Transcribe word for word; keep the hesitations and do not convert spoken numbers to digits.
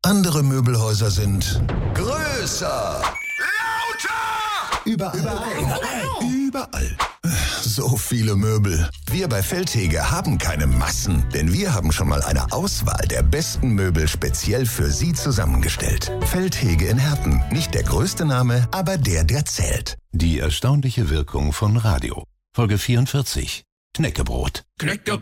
Andere Möbelhäuser sind größer, lauter, überall, überall, überall. So viele Möbel. Wir bei Feldhege haben keine Massen, denn wir haben schon mal eine Auswahl der besten Möbel speziell für Sie zusammengestellt. Feldhege in Herten. Nicht der größte Name, aber der, der zählt. Die erstaunliche Wirkung von Radio. Folge vierundvierzig. Knäckebrot. Knäcke